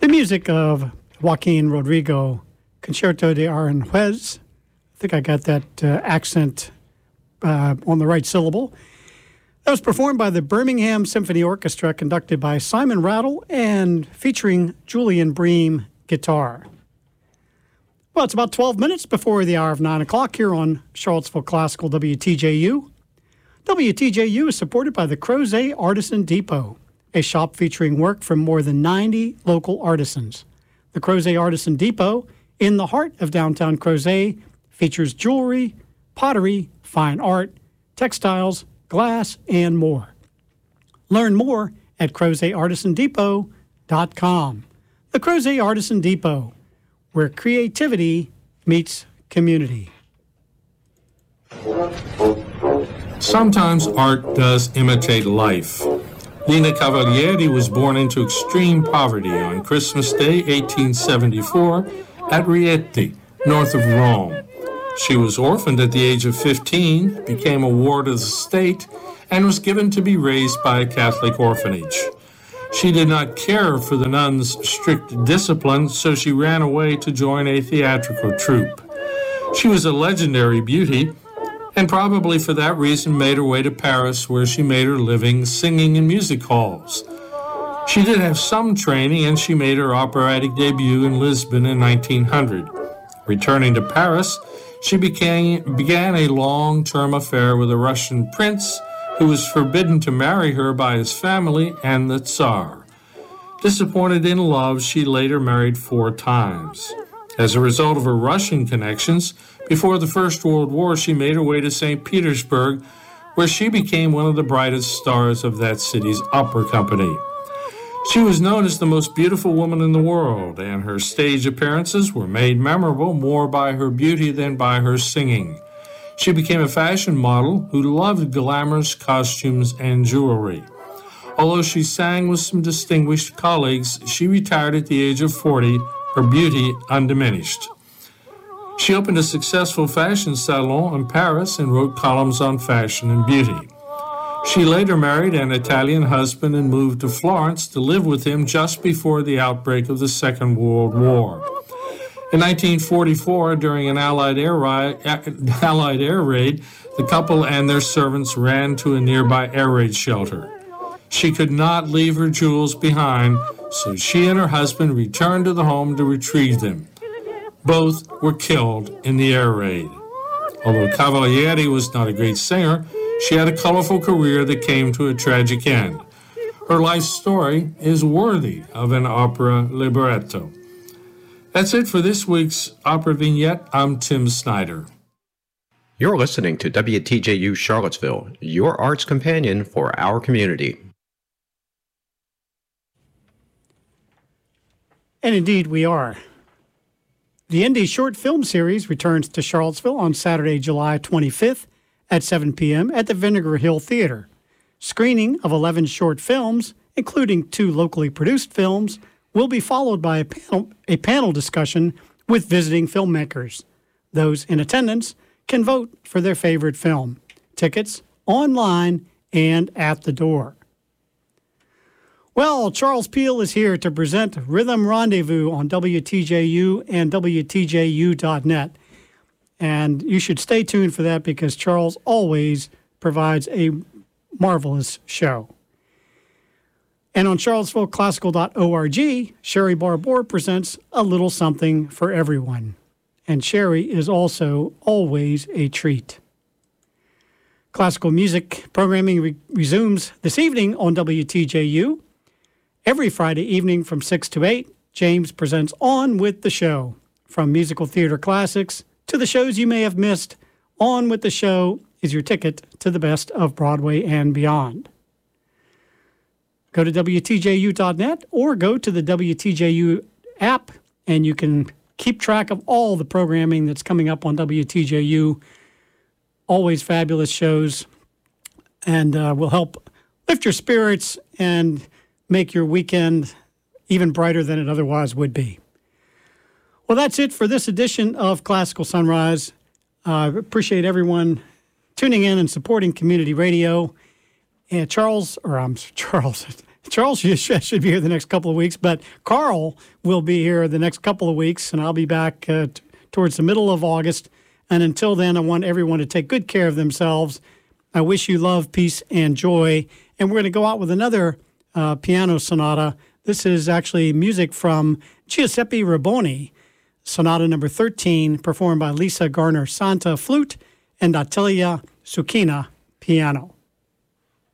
The music of Joaquin Rodrigo, Concerto de Aranjuez. I think I got that accent on the right syllable. That was performed by the Birmingham Symphony Orchestra, conducted by Simon Rattle and featuring Julian Bream guitar. Well, it's about 12 minutes before the hour of 9 o'clock here on Charlottesville Classical WTJU. WTJU is supported by the Crozet Artisan Depot, a shop featuring work from more than 90 local artisans. The Crozet Artisan Depot, in the heart of downtown Crozet, features jewelry, pottery, fine art, textiles, glass, and more. Learn more at CrozetArtisanDepot.com. The Crozet Artisan Depot, where creativity meets community. Sometimes art does imitate life. Lina Cavalieri was born into extreme poverty on Christmas Day, 1874, at Rieti, north of Rome. She was orphaned at the age of 15, became a ward of the state, and was given to be raised by a Catholic orphanage. She did not care for the nuns' strict discipline, so she ran away to join a theatrical troupe. She was a legendary beauty, and probably for that reason made her way to Paris, where she made her living singing in music halls. She did have some training, and she made her operatic debut in Lisbon in 1900. Returning to Paris, she began a long-term affair with a Russian prince who was forbidden to marry her by his family and the Tsar. Disappointed in love, she later married 4 times. As a result of her Russian connections, before the First World War, she made her way to St. Petersburg, where she became one of the brightest stars of that city's opera company. She was known as the most beautiful woman in the world, and her stage appearances were made memorable more by her beauty than by her singing. She became a fashion model who loved glamorous costumes and jewelry. Although she sang with some distinguished colleagues, she retired at the age of 40, her beauty undiminished. She opened a successful fashion salon in Paris and wrote columns on fashion and beauty. She later married an Italian husband and moved to Florence to live with him just before the outbreak of the Second World War. In 1944, during an Allied air raid, the couple and their servants ran to a nearby air raid shelter. She could not leave her jewels behind, so she and her husband returned to the home to retrieve them. Both were killed in the air raid. Although Cavalieri was not a great singer, she had a colorful career that came to a tragic end. Her life story is worthy of an opera libretto. That's it for this week's Opera Vignette. I'm Tim Snyder. You're listening to WTJU Charlottesville, your arts companion for our community. And indeed we are. The Indie Short Film Series returns to Charlottesville on Saturday, July 25th at 7 p.m. at the Vinegar Hill Theater. Screening of 11 short films, including 2 locally produced films, will be followed by a panel discussion with visiting filmmakers. Those in attendance can vote for their favorite film. Tickets online and at the door. Well, Charles Peel is here to present Rhythm Rendezvous on WTJU and WTJU.net. And you should stay tuned for that because Charles always provides a marvelous show. And on charlottesvilleclassical.org, Sherry Barbour presents A Little Something for Everyone. And Sherry is also always a treat. Classical music programming resumes this evening on WTJU. Every Friday evening from 6 to 8, James presents On With the Show. From musical theater classics to the shows you may have missed, On With the Show is your ticket to the best of Broadway and beyond. Go to WTJU.net or go to the WTJU app, and you can keep track of all the programming that's coming up on WTJU. Always fabulous shows, and will help lift your spirits and make your weekend even brighter than it otherwise would be. Well, that's it for this edition of Classical Sunrise. I appreciate everyone tuning in and supporting community radio. And Charles, Charles should be here the next couple of weeks, but Carl will be here the next couple of weeks, and I'll be back towards the middle of August. And until then, I want everyone to take good care of themselves. I wish you love, peace, and joy. And we're going to go out with another piano sonata. This is actually music from Giuseppe Raboni, Sonata number 13, performed by Lisa Garner Santa, flute, and Attilia Suchina, piano.